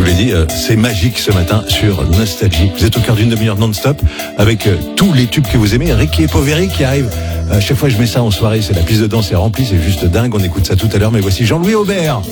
l'ai dit, c'est magique ce matin sur Nostalgie. Vous êtes au cœur d'une demi-heure non-stop avec tous les tubes que vous aimez. Ricky et Poveri qui arrivent. À chaque fois que je mets ça en soirée, c'est la piste de danse est remplie, c'est juste dingue. On écoute ça tout à l'heure, mais voici Jean-Louis Aubert.